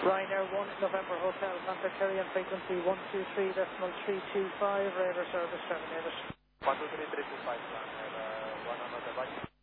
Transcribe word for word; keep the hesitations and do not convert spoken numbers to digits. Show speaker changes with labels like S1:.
S1: Ryanair one, November Hotel, contact Kerry on frequency one two three decimal three two five, radar service terminated.
S2: one two three three two five, uh, one on the device.